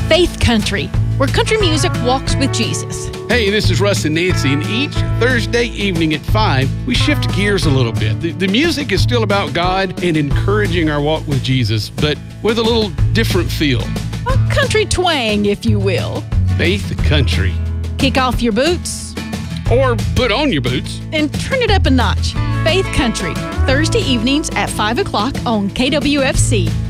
Faith Country, where country music walks with Jesus. Hey, this is Russ and Nancy, and each Thursday evening at 5, we shift gears a little bit. The music is still about God and encouraging our walk with Jesus, but with a little different feel. A country twang, if you will. Faith Country. Kick off your boots. Or put on your boots. And turn it up a notch. Faith Country, Thursday evenings at 5 o'clock on KWFC.